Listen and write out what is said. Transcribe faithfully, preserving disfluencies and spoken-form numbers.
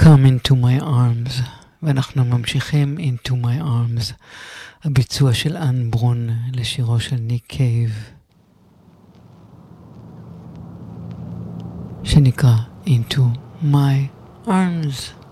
Come into my arms, ואנחנו ממשיכים into my arms, הביצוע של אן ברון לשירו של ניק קייב, שנקרא into my arms.